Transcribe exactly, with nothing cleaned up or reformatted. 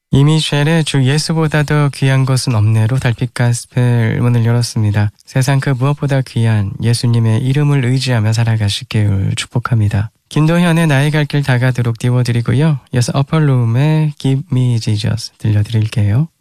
이미셸의 주 예수보다 더 귀한 것은 없네로 달빛 가스펠 문을 열었습니다. 세상 그 무엇보다 귀한 예수님의 이름을 의지하며 살아가시길 축복합니다. 김도현의 나의 갈 길 다가도록 띄워드리고요. 이어서 어펄룸의 Give Me Jesus 들려드릴게요.